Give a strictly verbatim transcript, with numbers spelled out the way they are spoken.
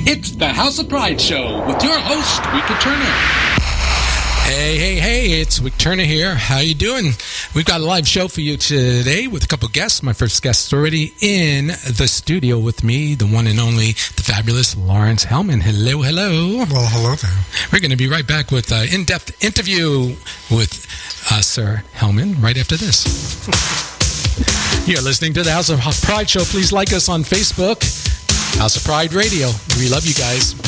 It's the House of Pride Show with your host, Wicked Turner. Hey, hey, hey, it's Wick Turner here. How you doing? We've got a live show for you today with a couple guests. My first guest is already in the studio with me, the one and only, the fabulous Lawrence Hellman. Hello, hello. Well, hello there. We're going to be right back with an in-depth interview with uh, Sir Hellman right after this. You're listening to the House of Pride Show. Please like us on Facebook, House of Pride Radio. We love you guys.